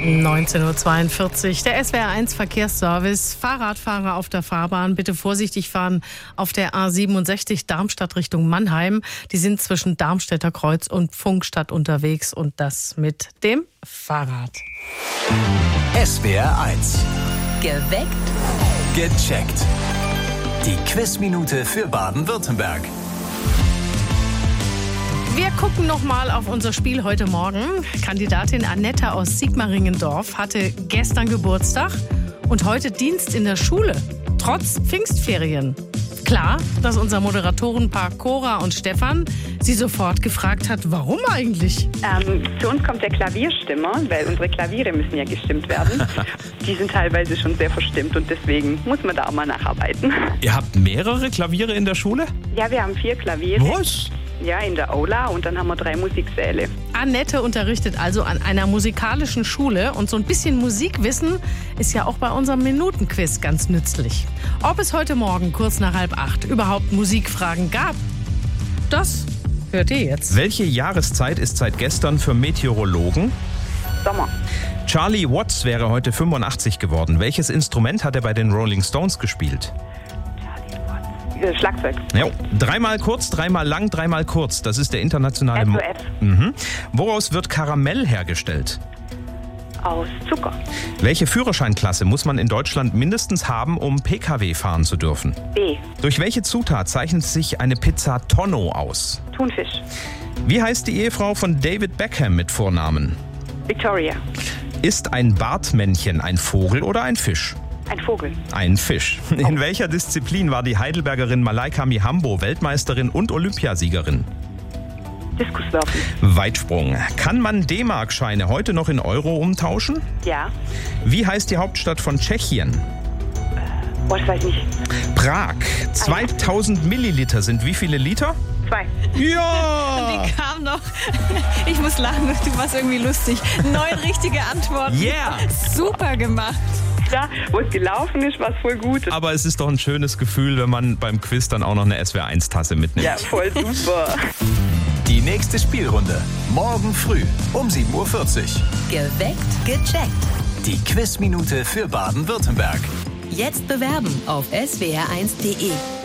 19:42 Uhr, der SWR1 Verkehrsservice. Fahrradfahrer auf der Fahrbahn, bitte vorsichtig fahren auf der A67 Darmstadt Richtung Mannheim. Die sind zwischen Darmstädter Kreuz und Pfungstadt unterwegs und das mit dem Fahrrad. SWR1 Geweckt. Gecheckt. Die Quizminute für Baden-Württemberg. Wir gucken nochmal auf unser Spiel heute Morgen. Kandidatin Annette aus Sigmaringendorf hatte gestern Geburtstag und heute Dienst in der Schule, trotz Pfingstferien. Klar, dass unser Moderatorenpaar Cora und Stefan sie sofort gefragt hat, warum eigentlich? Zu uns kommt der Klavierstimmer, weil unsere Klaviere müssen ja gestimmt werden. Die sind teilweise schon sehr verstimmt und deswegen muss man da auch mal nacharbeiten. Ihr habt mehrere Klaviere in der Schule? Ja, wir haben 4 Klaviere. Was? Ja, in der Aula und dann haben wir 3 Musiksäle. Annette unterrichtet also an einer musikalischen Schule und so ein bisschen Musikwissen ist ja auch bei unserem Minutenquiz ganz nützlich. Ob es heute Morgen kurz nach 7:30 überhaupt Musikfragen gab, das hört ihr jetzt. Welche Jahreszeit ist seit gestern für Meteorologen? Sommer. Charlie Watts wäre heute 85 geworden. Welches Instrument hat er bei den Rolling Stones gespielt? Schlagzeug. Jo. 3-mal kurz, 3-mal lang, 3-mal kurz. Das ist der internationale... SOS. Woraus wird Karamell hergestellt? Aus Zucker. Welche Führerscheinklasse muss man in Deutschland mindestens haben, um Pkw fahren zu dürfen? B. Durch welche Zutat zeichnet sich eine Pizza Tonno aus? Thunfisch. Wie heißt die Ehefrau von David Beckham mit Vornamen? Victoria. Ist ein Bartmännchen ein Vogel oder ein Fisch? Ein Vogel. Ein Fisch. In welcher Disziplin war die Heidelbergerin Malaika Mihambo Weltmeisterin und Olympiasiegerin? Diskuswerfen. Weitsprung. Kann man D-Mark-Scheine heute noch in Euro umtauschen? Ja. Wie heißt die Hauptstadt von Tschechien? Das weiß ich nicht. Prag. 2000 Milliliter sind wie viele Liter? 2. Ja! Die kam noch. Ich muss lachen, du warst irgendwie lustig. 9 richtige Antworten. Yeah! Super gemacht. Ja, wo es gelaufen ist, war es voll gut. Aber es ist doch ein schönes Gefühl, wenn man beim Quiz dann auch noch eine SWR1-Tasse mitnimmt. Ja, voll super. Die nächste Spielrunde. Morgen früh um 7:40 Uhr. Geweckt. Gecheckt. Die Quizminute für Baden-Württemberg. Jetzt bewerben auf swr1.de.